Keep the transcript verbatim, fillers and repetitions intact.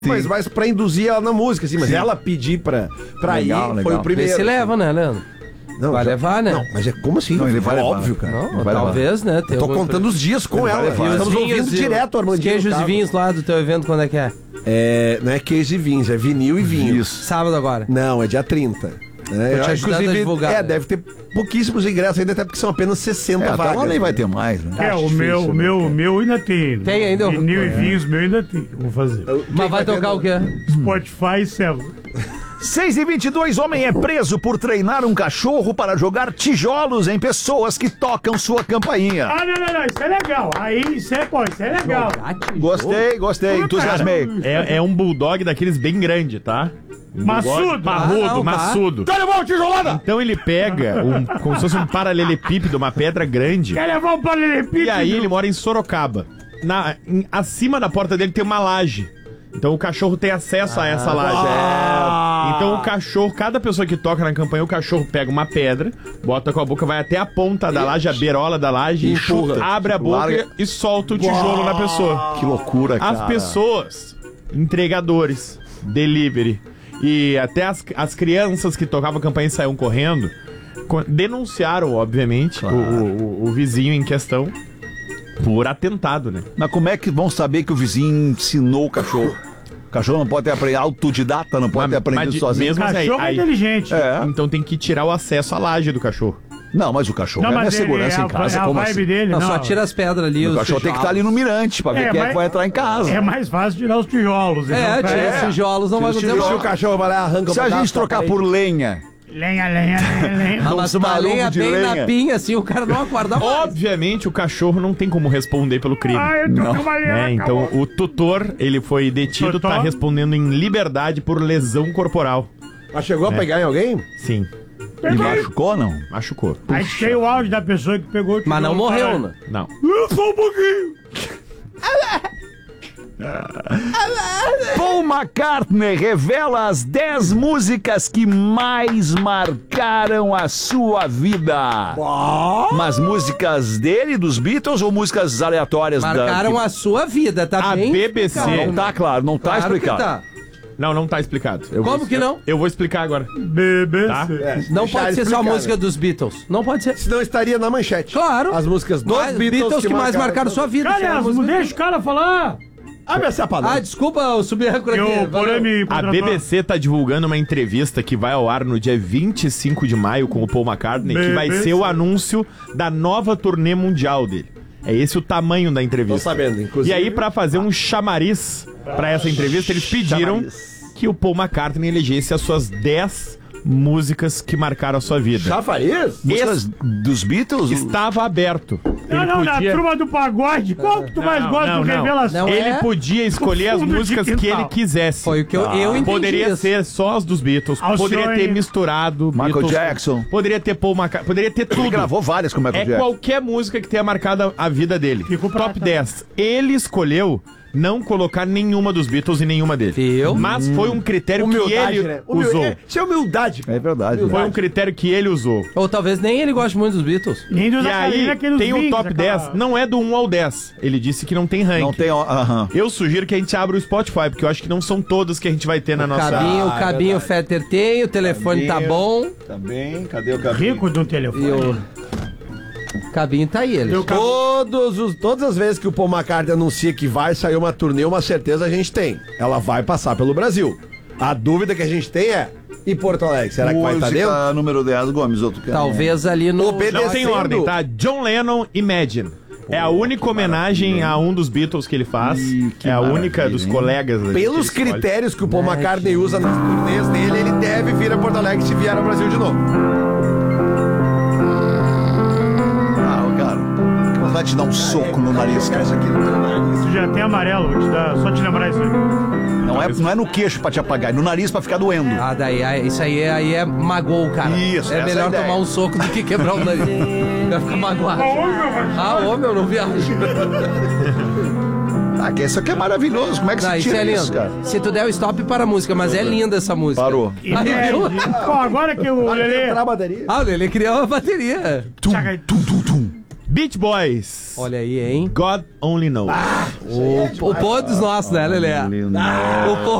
Mas, mas pra induzir ela na música, assim, mas Sim. ela pedir pra, pra legal, ir, legal. foi o primeiro. Vê se leva, né, Leandro? Não, vai já... levar, né? Não, mas é como assim? Não, ele vai é levar. óbvio, cara. Não, vai talvez, levar. né? Eu tô contando os dias com ele ela. Estamos vinhos, ouvindo e direto, Armandinho. Queijos e vinhos lá do teu evento, quando é que é? É, não é queijo e vinhos, é vinil e vinho. Isso. Sábado agora. Não, é dia trinta. É, eu te ajudando a divulgar. É, deve ter pouquíssimos ingressos ainda, até porque são apenas sessenta é, vagas. Até nem vai ter mais, né? É, o difícil, meu, né, meu, meu ainda tem. Tem ainda? Vinil e vinhos, meu ainda tem. Vou fazer. Mas vai tocar o quê? Spotify e célula. seis e vinte e dois, homem é preso por treinar um cachorro para jogar tijolos em pessoas que tocam sua campainha. Ah, não, não, não, isso é legal. Aí, isso é, pô, isso é legal. Gostei, gostei, entusiasmei. É, é um bulldog daqueles bem grande, tá? Um maçudo. Parrudo, ah, não, maçudo. Quer levar uma tijolada? Então ele pega um, como se fosse um paralelepípedo, uma pedra grande. Quer levar um paralelepípedo? E aí ele mora em Sorocaba. Na, em, acima da porta dele tem uma laje. Então o cachorro tem acesso ah, a essa laje. Ah. Então o cachorro, cada pessoa que toca na campanha, o cachorro pega uma pedra, bota com a boca, vai até a ponta da laje, a beirola da laje, empurra, abre a boca larga. E solta o tijolo Uau. Na pessoa. Que loucura, cara. As pessoas, entregadores, delivery e até as, as crianças que tocavam a campanha e saíam correndo, denunciaram, obviamente, claro. o, o, o vizinho em questão. Por atentado, né? Mas como é que vão saber que o vizinho ensinou o cachorro? O cachorro não pode ter aprendido, autodidata, não pode mas, ter aprendido sozinho. Mesmo o cachorro aí, é inteligente. É. Então tem que tirar o acesso à laje do cachorro. Não, mas o cachorro não, é a segurança é em casa. É a como vibe assim? dele, não, não. Só tira as pedras ali. O cachorro tijolos. Tem que estar ali no mirante pra ver é, quem é que vai entrar em casa. É mais fácil tirar os tijolos. É, então, tira os tijolos, não vai acontecer. Se o cachorro vai lá, arranca o Se a gente trocar por lenha... Lenha, lenha, lenha, lenha. Ah, mas uma lenha bem lenha. Na pinha, assim, o cara não acorda mais. Obviamente, o cachorro não tem como responder pelo crime. Ah, eu tô com uma lenha, é, então, o tutor, ele foi detido, tutor? Tá respondendo em liberdade por lesão corporal. Mas chegou é. a pegar em alguém? Sim. E machucou, não? Machucou. Aí tem o áudio da pessoa que pegou o Mas não morreu, né? Não. Só um pouquinho. Paul McCartney revela as dez músicas que mais marcaram a sua vida. Oh. Mas músicas dele, dos Beatles, ou músicas aleatórias? Marcaram da... a sua vida, tá a bem? B B C. Não, não tá claro, não tá claro explicado. Tá. Não, não tá explicado. Eu Como vou, que não? Eu, eu vou explicar agora. B B C. Tá? É, não pode ser só a música dos Beatles. Não pode ser. Senão estaria na manchete. Claro. As músicas dos mais, Beatles, Beatles que, que mais marcaram a sua vida. Cara, deixa o cara falar. Abre essa palavra. Ah, desculpa o sub-âncora aqui. A B B C tá divulgando uma entrevista que vai ao ar no dia vinte e cinco de maio com o Paul McCartney, B B C. Que vai ser o anúncio da nova turnê mundial dele. É esse o tamanho da entrevista. Tô sabendo, inclusive. E aí, pra fazer um chamariz pra essa entrevista, eles pediram chamariz. Que o Paul McCartney elegesse as suas dez músicas que marcaram a sua vida. Chafariz? Músicas dos Beatles? Estava aberto. Não, não, podia... na turma do pagode. Qual que tu não, mais gosta do Revelação? Ele é? podia escolher as músicas que ele quisesse. Foi o que eu, ah, eu entendi. Poderia isso. ser só as dos Beatles. Alcione. Poderia ter misturado Michael Beatles, Jackson. Poderia ter Paul McCartney. Poderia ter tudo. Ele gravou várias com o Michael é Jackson. Qualquer música que tenha marcado a vida dele. Top dez. Ele escolheu não colocar nenhuma dos Beatles e nenhuma dele. Eu? Mas hum. foi um critério humildade, que ele né? usou. É, isso é humildade. É verdade. Foi verdade. um critério que ele usou. Ou talvez nem ele goste muito dos Beatles. Nem dos e aí tem o top dez, aquela... não é do um ao dez. Ele disse que não tem ranking. Não tem, aham. Eu sugiro que a gente abra o Spotify, porque eu acho que não são todas que a gente vai ter na o nossa... Cabinho, ah, o cabinho é Fetter tem, o telefone cabinho, tá bom. Tá bem, cadê o cabinho? Rico do telefone. E o cabinho tá aí, ele. Todos os, todas as vezes que o Paul McCartney anuncia que vai sair uma turnê, uma certeza a gente tem. Ela vai passar pelo Brasil. A dúvida que a gente tem é... E Porto Alegre, será que vai estar dentro? Música número dez, Gomes, outro cara. Talvez ali no... Não tem ordem, tá? John Lennon, Imagine. É a única homenagem a um dos Beatles que ele faz. Ih, é a única dos hein? Colegas. Pelos que critérios que o Paul McCartney usa nas turnês dele, ele deve vir a Porto Alegre se vier ao Brasil de novo. Ah, cara, que vontade de dar um soco no nariz, cara. Isso aqui no teu nariz. Isso já tem amarelo, vou te dar, só te lembrar isso aí. Não é, não é no queixo pra te apagar, é no nariz pra ficar doendo. Ah, daí, aí, isso aí é, aí é magoou, cara. Isso, é melhor tomar um soco do que quebrar o nariz. Vai ficar magoado. Ah, ô, meu, não viaja. Ah, que isso aqui é maravilhoso. Como é que não, se isso tira é lindo. isso, cara? Se tu der o stop para a música, mas é linda essa música. Parou. É, pô, agora que o Lelê... a bateria. Ah, o Lelê criou uma bateria. Tum, tum, tum, tum. Beach Boys. Olha aí, hein? God Only Knows. O, o pô dos nossos, né, Lelê? O pô